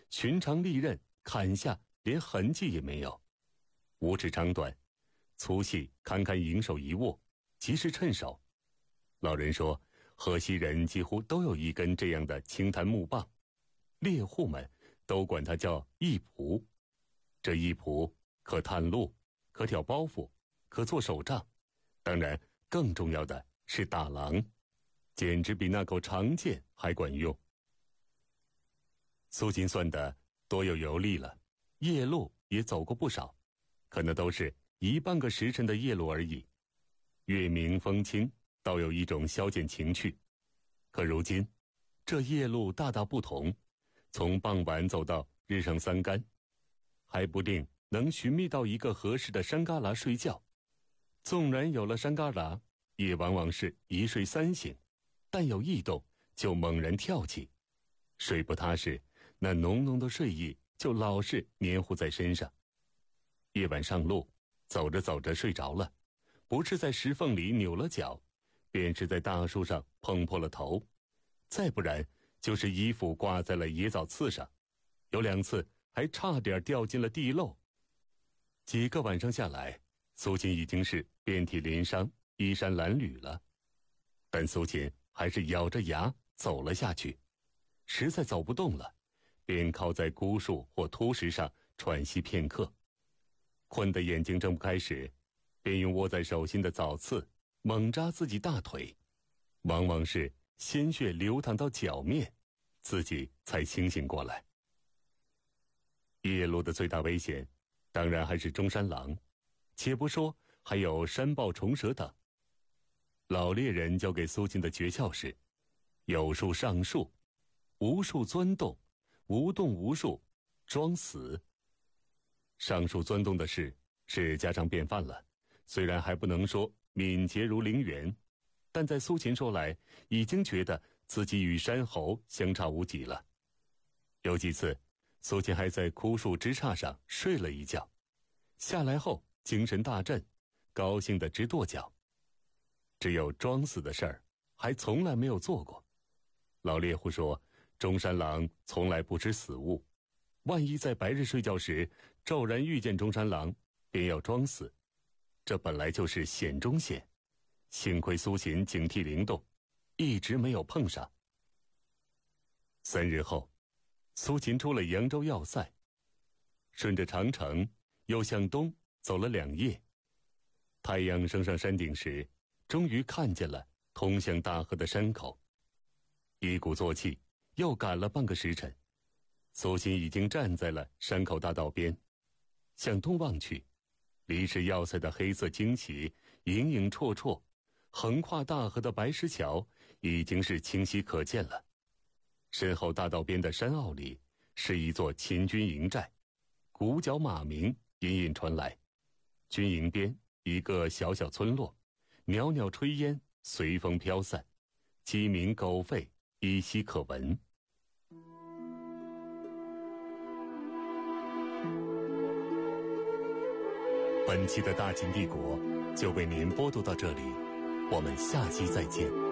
寻常利刃砍下，连痕迹也没有。五指长短，粗细堪堪银手一握，极是趁手。老人说，河西人几乎都有一根这样的青檀木棒，猎户们都管它叫义仆。这义仆可探路，可挑包袱，可做手杖，当然更重要的是打狼，简直比那口长剑还管用。苏秦算的多有游历了，夜路也走过不少，可那都是1半个时辰的夜路而已。月明风清，倒有一种消减情趣。可如今这夜路大大不同，从傍晚走到日上三竿，还不定能寻觅到一个合适的山旮旯睡觉。纵然有了山旮旯，也往往是一睡3醒，但有异动就猛然跳起，睡不踏实，那浓浓的睡意就老是黏糊在身上。夜晚上路，走着走着睡着了，不是在石缝里扭了脚，便是在大树上碰破了头，再不然就是衣服挂在了野枣刺上，有2次还差点掉进了地漏。几个晚上下来，苏秦已经是遍体鳞伤，衣衫褴褛了，但苏秦还是咬着牙走了下去。实在走不动了，便靠在孤树或秃石上喘息片刻。困得眼睛睁不开时，便用握在手心的枣刺猛扎自己大腿，往往是鲜血流淌到脚面，自己才清醒过来。夜路的最大危险当然还是中山狼，且不说还有山豹虫蛇等。老猎人教给苏秦的诀窍是：有树上树，无树钻洞，无洞无树，装死。上树钻洞的事是家常便饭了，虽然还不能说敏捷如灵猿，但在苏秦说来，已经觉得自己与山猴相差无几了。有几次，苏秦还在枯树枝杈上睡了一觉，下来后精神大振，高兴得直跺脚。只有装死的事儿，还从来没有做过。老猎户说，中山狼从来不吃死物，万一在白日睡觉时骤然遇见中山狼，便要装死，这本来就是险中险。幸亏苏秦警惕灵动，一直没有碰上。3日后，苏秦出了扬州要塞，顺着长城又向东走了2夜。太阳升上山顶时，终于看见了通向大河的山口。一鼓作气又赶了半个时辰，苏秦已经站在了山口大道边，向东望去，离石要塞的黑色旌旗影影绰绰，横跨大河的白石桥已经是清晰可见了。身后大道边的山坳里是一座秦军营寨，鼓角马鸣隐隐传来。军营边一个小小村落，袅袅炊烟随风飘散，鸡鸣狗吠依稀可闻。本期的大秦帝国就为您播读到这里，我们下期再见。